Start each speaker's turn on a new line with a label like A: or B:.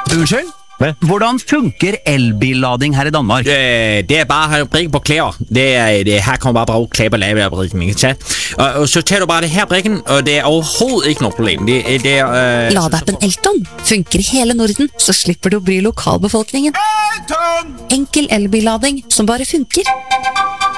A: Unnskyld?
B: Hvad?
A: Hvordan funker elbillading her i Danmark?
B: Det bare at brikke på klæder. Her kommer bare brug klæder på lavebrikken, ikke sant? Og så tager du bare det her brikken, og det overhovedet ikke noe problem.
C: Ladeappen Elton funker i hele Norden, så slipper du å bry lokalbefolkningen. Enkel elbillading som bare funker.